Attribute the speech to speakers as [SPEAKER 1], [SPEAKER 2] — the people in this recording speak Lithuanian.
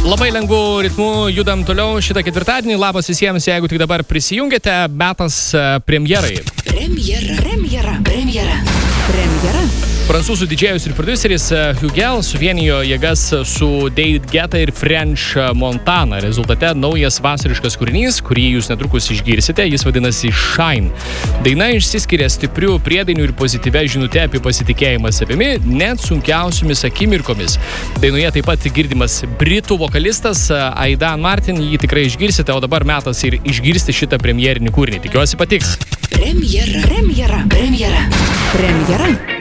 [SPEAKER 1] Labai lengvų ritmų judam toliau šitą ketvirtadienį. Labas visiems, jeigu tik dabar prisijungėte, metas premjerai.
[SPEAKER 2] Premjera.
[SPEAKER 1] Prancūzų didžėjus ir produceris Hugel suvienijo jėgas su David Guetta ir French Montana. Rezultate naujas vasariškas kūrinys, kurį jūs netrukus išgirsite, jis vadinasi Shine. Daina išsiskiria stiprių priedainių ir pozityvia žinute apie pasitikėjimą savimi, net sunkiausiomis akimirkomis. Dainoje taip pat girdimas britų vokalistas Aidan Martin, jį tikrai išgirsite, o dabar metas ir išgirsti šitą premjerinį kūrinį. Tikiuosi patiks.
[SPEAKER 2] Premjera.